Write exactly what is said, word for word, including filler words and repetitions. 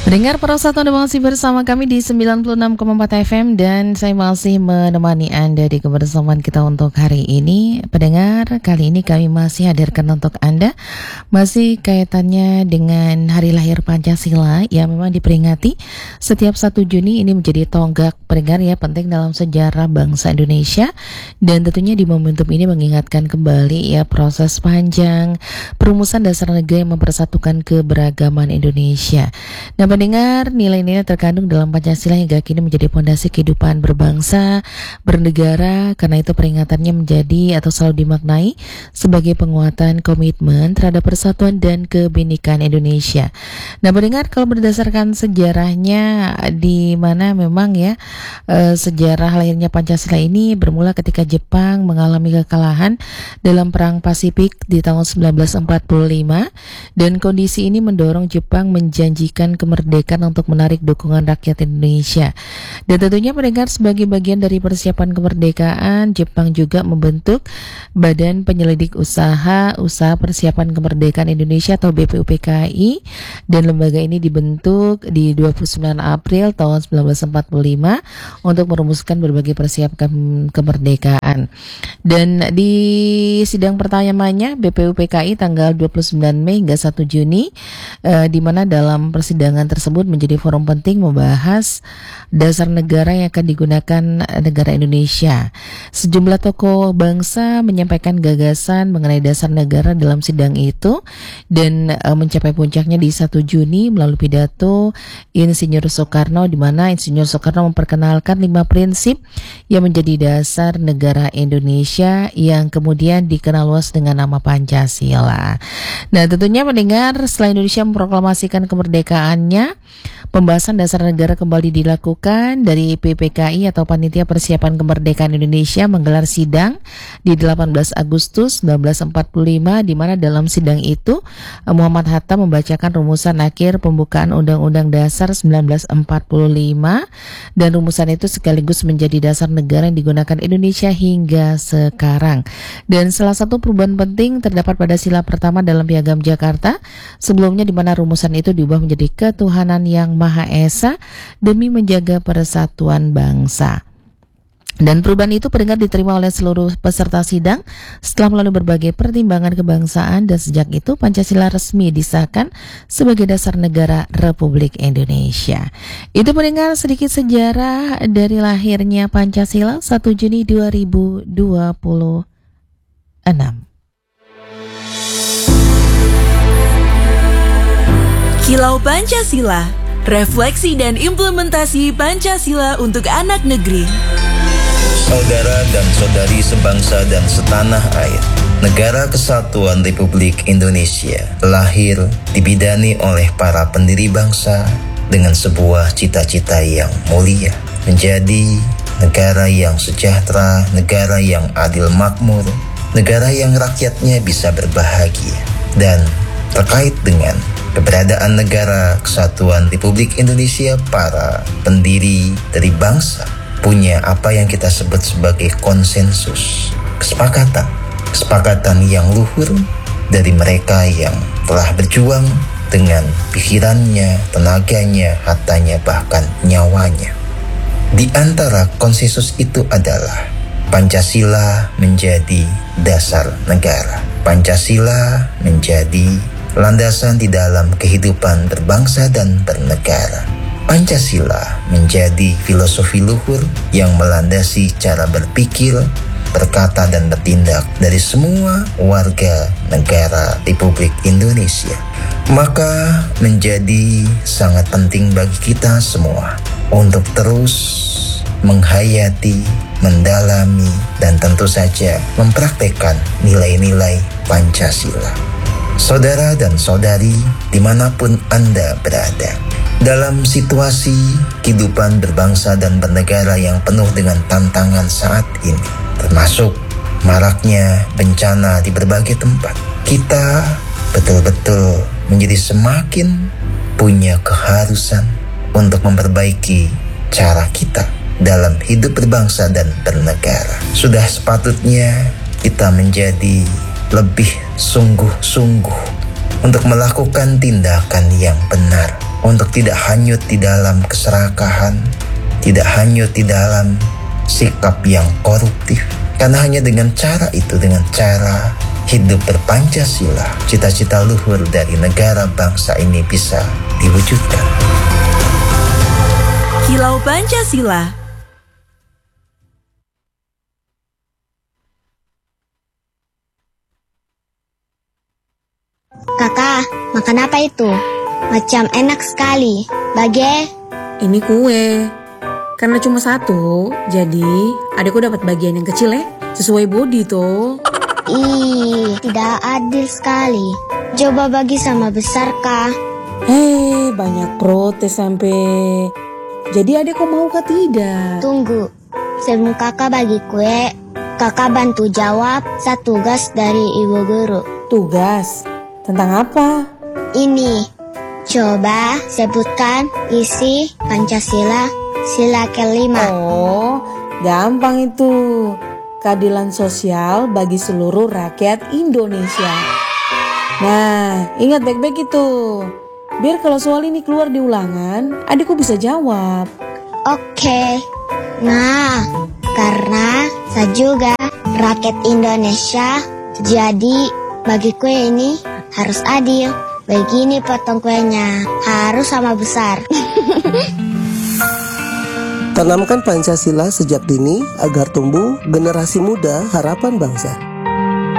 Pendengar Persatuan Anda masih bersama kami di sembilan puluh enam koma empat F M dan saya masih menemani Anda di kebersamaan kita untuk hari ini. Pendengar, kali ini kami masih hadirkan untuk Anda masih kaitannya dengan hari lahir Pancasila yang memang diperingati setiap satu Juni. Ini menjadi tonggak pendengar ya penting dalam sejarah bangsa Indonesia, dan tentunya di momentum ini mengingatkan kembali ya proses panjang perumusan dasar negara yang mempersatukan keberagaman Indonesia. Nah, pendengar, nilai-nilai terkandung dalam Pancasila hingga kini menjadi fondasi kehidupan berbangsa, bernegara. Karena itu peringatannya menjadi atau selalu dimaknai sebagai penguatan komitmen terhadap persatuan dan kebinekaan Indonesia. Nah, pendengar, kalau berdasarkan sejarahnya, di mana memang ya e, sejarah lahirnya Pancasila ini bermula ketika Jepang mengalami kekalahan dalam Perang Pasifik di tahun sembilan belas empat puluh lima, dan kondisi ini mendorong Jepang menjanjikan kemerdekaan untuk menarik dukungan rakyat Indonesia. Dan tentunya pendengar, sebagai bagian dari persiapan kemerdekaan, Jepang juga membentuk Badan Penyelidik Usaha Usaha Persiapan Kemerdekaan Indonesia atau B P U P K I, dan lembaga ini dibentuk di dua puluh sembilan April tahun sembilan belas empat puluh lima untuk merumuskan berbagai persiapan kemerdekaan. Dan di sidang pertamanya B P U P K I tanggal dua puluh sembilan Mei hingga satu Juni, eh, di mana dalam persidangan tersebut menjadi forum penting membahas dasar negara yang akan digunakan negara Indonesia. Sejumlah tokoh bangsa menyampaikan gagasan mengenai dasar negara dalam sidang itu, dan e, mencapai puncaknya di satu Juni melalui pidato Insinyur Soekarno, di mana Insinyur Soekarno memperkenalkan lima prinsip yang menjadi dasar negara Indonesia yang kemudian dikenal luas dengan nama Pancasila. Nah, tentunya mendengar setelah Indonesia memproklamasikan kemerdekaannya, pembahasan dasar negara kembali dilakukan. Dari P P K I atau Panitia Persiapan Kemerdekaan Indonesia menggelar sidang di delapan belas Agustus sembilan belas empat puluh lima, di mana dalam sidang itu Muhammad Hatta membacakan rumusan akhir pembukaan Undang-Undang Dasar sembilan belas empat puluh lima, dan rumusan itu sekaligus menjadi dasar negara yang digunakan Indonesia hingga sekarang. Dan salah satu perubahan penting terdapat pada sila pertama dalam Piagam Jakarta sebelumnya, di mana rumusan itu diubah menjadi ketuhanan yang Maha Esa demi menjaga persatuan bangsa. Dan perubahan itu pendengar diterima oleh seluruh peserta sidang setelah melalui berbagai pertimbangan kebangsaan, dan sejak itu Pancasila resmi disahkan sebagai dasar negara Republik Indonesia. Itu pendengar sedikit sejarah dari lahirnya Pancasila satu Juni dua ribu dua puluh enam. Kilau Pancasila, refleksi dan implementasi Pancasila untuk anak negeri. Saudara dan saudari sebangsa dan setanah air, Negara Kesatuan Republik Indonesia lahir dibidani oleh para pendiri bangsa dengan sebuah cita-cita yang mulia, menjadi negara yang sejahtera, negara yang adil makmur, negara yang rakyatnya bisa berbahagia. Dan terkait dengan keberadaan Negara Kesatuan Republik Indonesia, para pendiri dari bangsa punya apa yang kita sebut sebagai konsensus, kesepakatan, kesepakatan yang luhur dari mereka yang telah berjuang dengan pikirannya, tenaganya, hartanya, bahkan nyawanya. Di antara konsensus itu adalah Pancasila menjadi dasar negara. Pancasila menjadi landasan di dalam kehidupan berbangsa dan bernegara. Pancasila menjadi filosofi luhur yang melandasi cara berpikir, berkata dan bertindak dari semua warga negara Republik Indonesia. Maka menjadi sangat penting bagi kita semua untuk terus menghayati, mendalami, dan tentu saja mempraktekkan nilai-nilai Pancasila. Saudara dan saudari dimanapun Anda berada, dalam situasi kehidupan berbangsa dan bernegara yang penuh dengan tantangan saat ini, termasuk maraknya bencana di berbagai tempat, kita betul-betul menjadi semakin punya keharusan untuk memperbaiki cara kita dalam hidup berbangsa dan bernegara. Sudah sepatutnya kita menjadi lebih sungguh-sungguh untuk melakukan tindakan yang benar untuk tidak hanyut di dalam keserakahan, tidak hanyut di dalam sikap yang koruptif. Karena hanya dengan cara itu, dengan cara hidup berpancasila, cita-cita luhur dari negara bangsa ini bisa diwujudkan. Kilau Pancasila. Kakak, makan apa itu? Macam enak sekali. Bage? Ini kue. Karena cuma satu, jadi adikku dapat bagian yang kecil ya. Sesuai body tuh. Ih, tidak adil sekali. Coba bagi sama besar, Kak. Hei, banyak protes sampai. Jadi adikku mau kah tidak? Tunggu. Sebelum kakak bagi kue, kakak bantu jawab satu tugas dari ibu guru. Tugas? Tentang apa? Ini, coba sebutkan isi Pancasila sila kelima. Oh, gampang itu. Keadilan sosial bagi seluruh rakyat Indonesia. Nah, ingat baik-baik itu. Biar kalau soal ini keluar di ulangan, adikku bisa jawab. Oke. Nah, karena saya juga rakyat Indonesia, jadi bagi kue ini harus adil. Begini potong kuenya, harus sama besar. Tanamkan Pancasila sejak dini agar tumbuh generasi muda harapan bangsa.